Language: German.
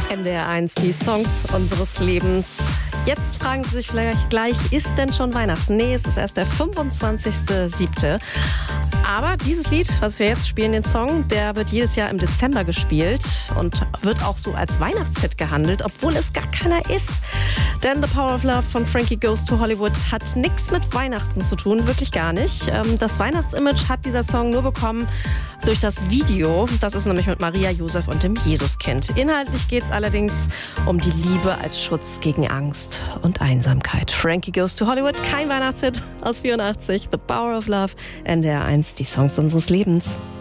NDR1, die Songs unseres Lebens. Jetzt fragen Sie sich vielleicht gleich, ist denn schon Weihnachten? Nee, es ist erst der 25.07. Aber dieses Lied, was wir jetzt spielen, den Song, der wird jedes Jahr im Dezember gespielt und wird auch so als Weihnachtshit gehandelt, obwohl es gar keiner ist. Denn The Power of Love von Frankie Goes to Hollywood hat nichts mit Weihnachten zu tun, wirklich gar nicht. Das Weihnachtsimage hat dieser Song nur bekommen durch das Video. Das ist nämlich mit Maria, Josef und dem Jesuskind. Inhaltlich geht es allerdings um die Liebe als Schutz gegen Angst und Einsamkeit. Frankie Goes to Hollywood, kein Weihnachtshit aus 84. The Power of Love, NDR1, die Songs unseres Lebens.